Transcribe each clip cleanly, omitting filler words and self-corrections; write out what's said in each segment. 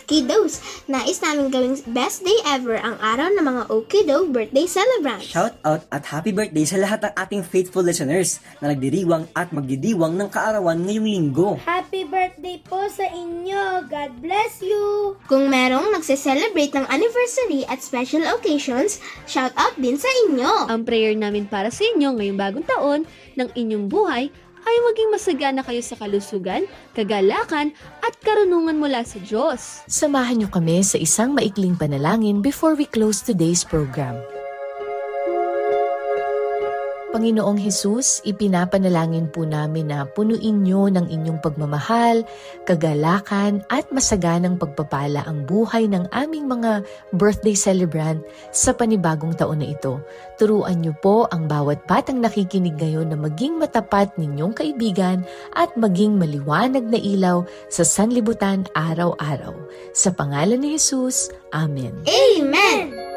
Kiddos. Nais namin gawing best day ever ang araw ng mga Okido birthday celebrants. Shout out at happy birthday sa lahat ng ating faithful listeners na nagdiriwang at magdidiwang ng kaarawan ngayong linggo. Happy birthday po sa inyo! God bless you! Kung merong nagse-celebrate ng anniversary at special occasions, shout out din sa inyo. Ang prayer namin para sa inyo ngayong bagong taon ng inyong buhay ay maging masagana kayo sa kalusugan, kagalakan, at karunungan mula sa Diyos. Samahan niyo kami sa isang maikling panalangin before we close today's program. Panginoong Hesus, ipinapanalangin po namin na punuin niyo ng inyong pagmamahal, kagalakan at masaganang pagpapala ang buhay ng aming mga birthday celebrant sa panibagong taon na ito. Turuan niyo po ang bawat batang nakikinig ngayon na maging matapat ninyong kaibigan at maging maliwanag na ilaw sa sanlibutan araw-araw. Sa pangalan ni Hesus, Amen. Amen!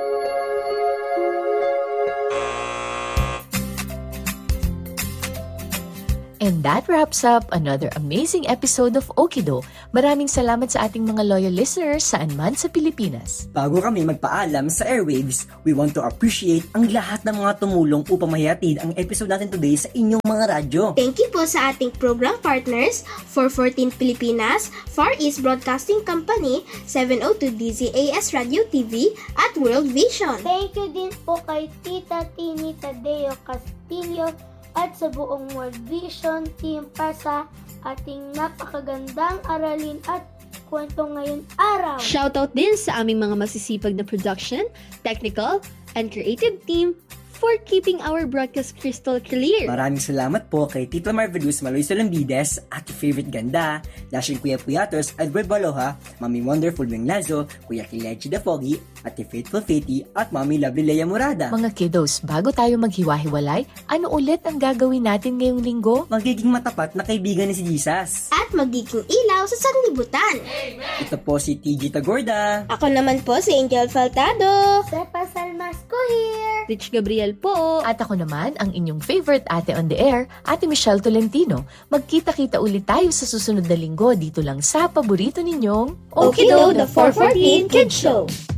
And that wraps up another amazing episode of Okido. Maraming salamat sa ating mga loyal listeners saan man sa Pilipinas. Bago kami magpaalam sa airwaves, we want to appreciate ang lahat ng mga tumulong upang mahihatid ang episode natin today sa inyong mga radyo. Thank you po sa ating program partners, 414 Pilipinas, Far East Broadcasting Company, 702 DZAS Radio TV, at World Vision. Thank you din po kay Tita Tini Tadeo Castillo at sa buong World Vision team para sa ating napakagandang aralin at kwento ngayon araw. Shoutout din sa aming mga masisipag na production, technical, and creative team for keeping our broadcast crystal clear. Maraming salamat po kay Tito Marvelous Maloy Solambides, Ate Favorite Ganda, Dashing Kuya Puyatos, Edward Baloha, Mami Wonderful Wing Lazo, Kuya Kilechi the Foggy, Ate Faithful Faithy, at Mami Lovely Leia Murada. Mga kiddos, bago tayo maghiwa-hiwalay, ano ulit ang gagawin natin ngayong linggo? Magiging matapat na kaibigan ni si Jesus. At magiging ilaw sa sanlibutan. Ito po si TG Tagorda. Ako naman po si Angel Faltado. Sepa Salmasco here. Rich Gabriel po. At ako naman, ang inyong favorite ate on the air, Ate Michelle Tolentino. Magkita-kita ulit tayo sa susunod na linggo dito lang sa paborito ninyong Okido, the 414 Kids Show.